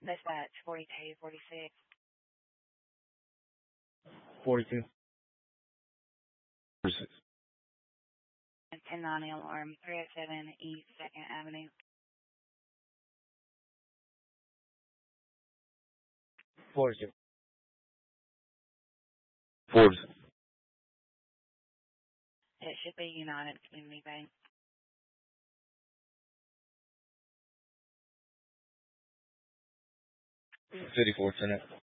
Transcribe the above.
Dispatch 42, 46. 42. 46. 1090 alarm, 307 East 2nd Avenue. 42. 40. It should be United Community Bank. 54, 10.